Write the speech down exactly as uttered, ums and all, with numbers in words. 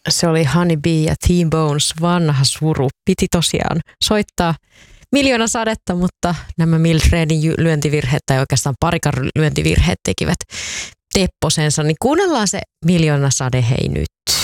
Se oli Honey Bee ja T-Bones, vanha suru. Piti tosiaan soittaa Miljoona sadetta, mutta nämä Mildredin lyöntivirheet tai oikeastaan parikan lyöntivirheet tekivät tepposensa. Niin kuunnellaan se Miljoona sade hei nyt.